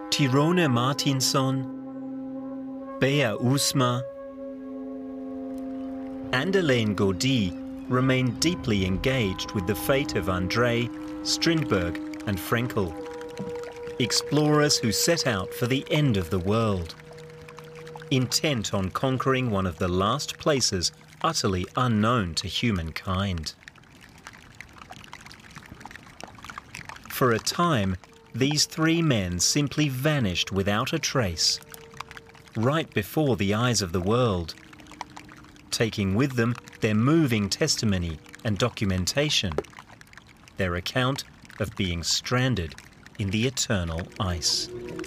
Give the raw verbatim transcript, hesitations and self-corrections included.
Tirone Martinsson, Bea Usma, and Elaine Gaudy remain deeply engaged with the fate of André, Strindberg and Frenkel, explorers who set out for the end of the world, intent on conquering one of the last places utterly unknown to humankind. For a time, these three men simply vanished without a trace, right before the eyes of the world, taking with them their moving testimony and documentation, their account of being stranded in the eternal ice.